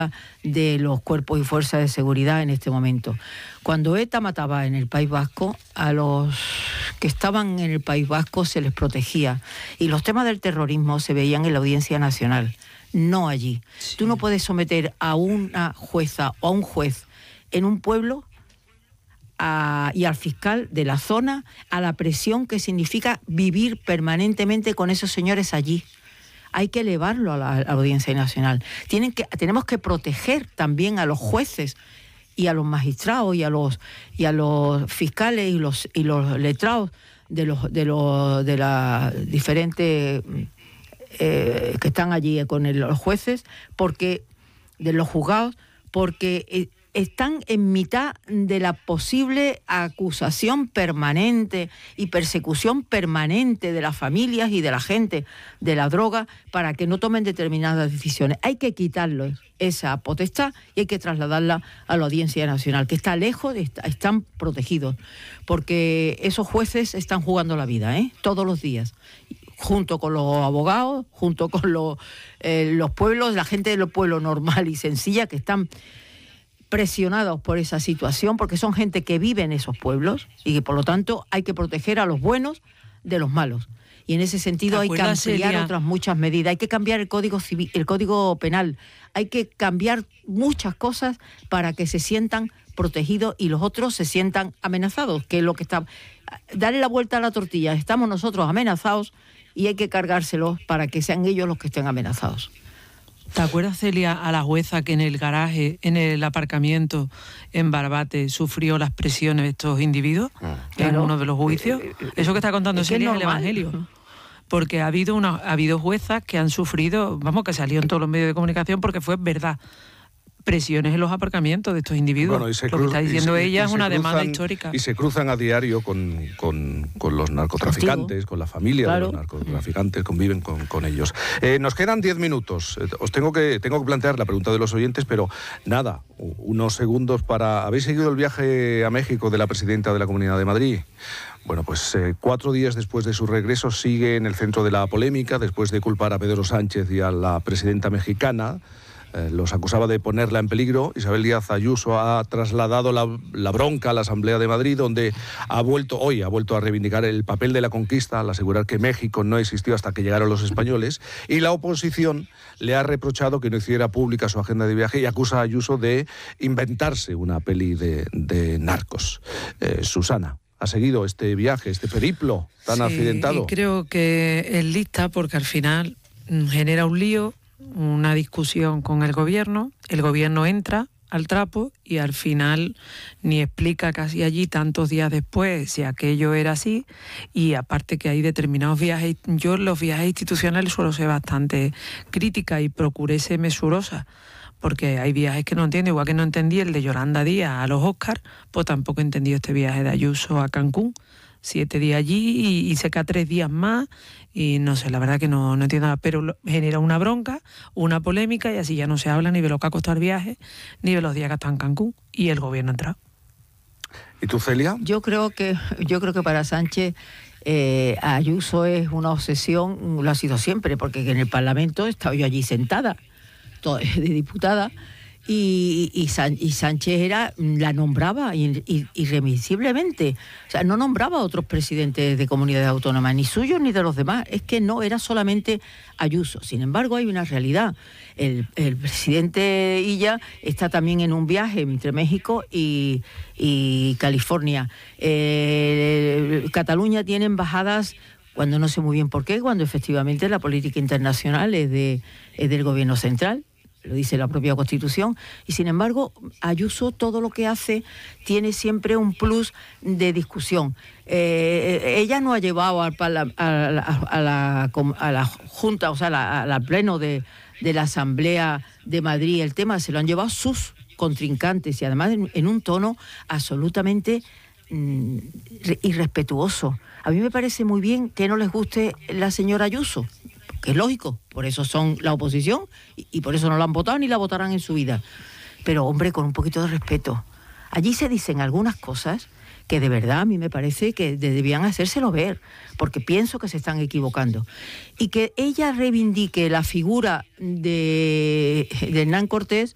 de los cuerpos y fuerzas de seguridad en este momento. Cuando ETA mataba en el País Vasco, a los que estaban en el País Vasco se les protegía, y los temas del terrorismo se veían en la Audiencia Nacional, no allí. Sí. Tú no puedes someter a una jueza o a un juez en un pueblo y al fiscal de la zona a la presión que significa vivir permanentemente con esos señores allí. Hay que elevarlo a la Audiencia Nacional. Tenemos que proteger también a los jueces y a los magistrados y a los fiscales y los letrados de las diferentes que están allí con los jueces, porque de los juzgados, porque están en mitad de la posible acusación permanente y persecución permanente de las familias y de la gente de la droga para que no tomen determinadas decisiones. Hay que quitarles esa potestad y hay que trasladarla a la Audiencia Nacional, que está lejos, están protegidos, porque esos jueces están jugando la vida, todos los días, junto con los abogados, junto con los pueblos, la gente del pueblo normal y sencilla que están presionados por esa situación, porque son gente que vive en esos pueblos y que por lo tanto hay que proteger a los buenos de los malos. Y en ese sentido hay que ampliar otras muchas medidas. Hay que cambiar el Código Civil, el Código Penal. Hay que cambiar muchas cosas para que se sientan protegidos y los otros se sientan amenazados, que es lo que está. Darle la vuelta a la tortilla. Estamos nosotros amenazados y hay que cargárselos para que sean ellos los que estén amenazados. ¿Te acuerdas, Celia, a la jueza que en el garaje, en el aparcamiento en Barbate, sufrió las presiones de estos individuos en uno de los juicios? Eso que está contando Celia es el Evangelio. Porque ha habido juezas que han sufrido, que salió en todos los medios de comunicación porque fue verdad, presiones en los aparcamientos de estos individuos. Bueno, lo que está diciendo ella es una demanda histórica. Y se cruzan a diario con los narcotraficantes, con la familia de los narcotraficantes, conviven con ellos. Nos quedan 10 minutos. Os tengo que plantear la pregunta de los oyentes, pero nada, unos segundos para... ¿Habéis seguido el viaje a México de la presidenta de la Comunidad de Madrid? Bueno, pues 4 días después de su regreso sigue en el centro de la polémica, después de culpar a Pedro Sánchez y a la presidenta mexicana. Los acusaba de ponerla en peligro. Isabel Díaz Ayuso ha trasladado la bronca a la Asamblea de Madrid, donde hoy ha vuelto a reivindicar el papel de la conquista, al asegurar que México no existió hasta que llegaron los españoles, y la oposición le ha reprochado que no hiciera pública su agenda de viaje y acusa a Ayuso de inventarse una peli de narcos. Susana, ¿ha seguido este viaje, este periplo tan accidentado? Sí, creo que es lista porque al final genera un lío, una discusión con el gobierno entra al trapo y al final ni explica casi allí tantos días después si aquello era así, y aparte que hay determinados viajes, yo en los viajes institucionales suelo ser bastante crítica y procuré ser mesurosa, porque hay viajes que no entiendo, igual que no entendí el de Yolanda Díaz a los Oscars, pues tampoco he entendido este viaje de Ayuso a Cancún. 7 días allí y se queda 3 días más y no sé, la verdad que no entiendo nada, pero genera una bronca, una polémica y así ya no se habla ni de lo que ha costado el viaje ni de los días que ha estado en Cancún y el gobierno ha entrado. ¿Y tú, Celia? Yo creo que para Sánchez Ayuso es una obsesión, lo ha sido siempre, porque en el Parlamento estaba yo allí sentada de diputada. Y Sánchez la nombraba irremisiblemente. O sea, no nombraba a otros presidentes de comunidades autónomas, ni suyos ni de los demás. Es que no, era solamente Ayuso. Sin embargo, hay una realidad. El presidente Illa está también en un viaje entre México y California. Cataluña tiene embajadas, cuando no sé muy bien por qué, cuando efectivamente la política internacional es del gobierno central. Lo dice la propia Constitución, y sin embargo Ayuso todo lo que hace tiene siempre un plus de discusión. Ella no ha llevado a la Junta, o sea, al Pleno de la Asamblea de Madrid el tema, se lo han llevado sus contrincantes y además en un tono absolutamente irrespetuoso. A mí me parece muy bien que no les guste la señora Ayuso, que es lógico, por eso son la oposición y por eso no la han votado ni la votarán en su vida. Pero, hombre, con un poquito de respeto. Allí se dicen algunas cosas que de verdad a mí me parece que debían hacérselo ver, porque pienso que se están equivocando. Y que ella reivindique la figura de Hernán Cortés,